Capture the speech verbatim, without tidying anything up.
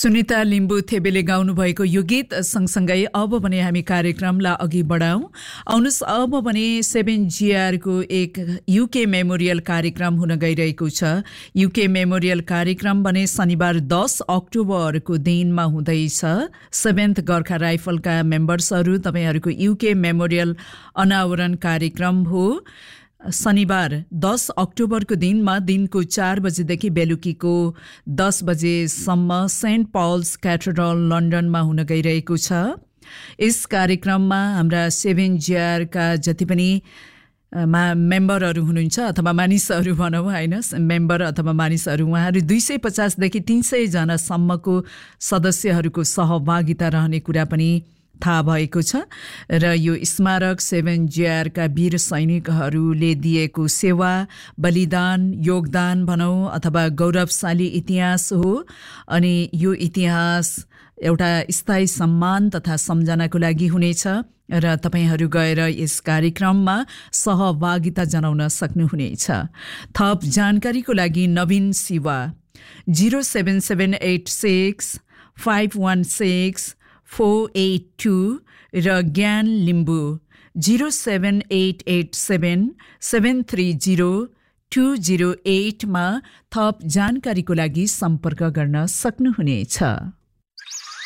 सुनिता लिम्बू थेबेले गाउनु भएको यो गीत सँगसँगै अब भने हामी कार्यक्रमलाई अघि बढाउँ। आउनुहोस् अब भने सेभेन जिआरको एक युके मेमोरियल कार्यक्रम हुन गइरहेको छ। युके मेमोरियल कार्यक्रम भने शनिबार दस अक्टोबरको दिनमा हुँदैछ। सेभेन्थ गोर्खा राइफलका मेम्बर्सहरू तपाईहरूको युके मेमोरियल अनावरण कार्यक्रम हो। शनिबार दस अक्टोबरको दिनमा दिनको चार बजेदेखि बेलुकीको दस बजेसम्म सेन्ट पल्स क्याथेड्रल लन्डनमा हुन गइरहेको छ। यस कार्यक्रममा हाम्रा सेभेन जिआरका जति पनि मा मेम्बरहरू हुनुहुन्छ अथवा मानिसहरू भनौँ होइन, मेम्बर अथवा मानिसहरू उहाँहरू दुई सय पचासदेखि तीन सय जनासम्मको सदस्यहरूको सहभागिता रहने कुरा पनि थाहा भएको छ। र यो स्मारक सेभेन जिआरका वीर सैनिकहरूले दिएको सेवा, बलिदान, योगदान भनौँ अथवा गौरवशाली इतिहास हो। अनि यो इतिहास एउटा स्थायी सम्मान तथा सम्झनाको लागि हुनेछ र तपाईहरू गएर यस कार्यक्रममा सहभागिता जनाउन सक्नुहुनेछ। थप जानकारीको लागि नवीन Shiva zero seven seven at six five one six four at two र ज्ञान Limbu zero seven at at seven seven three zero two zero at मा थप जानकारीको लागि सम्पर्क गर्न सक्नुहुनेछ।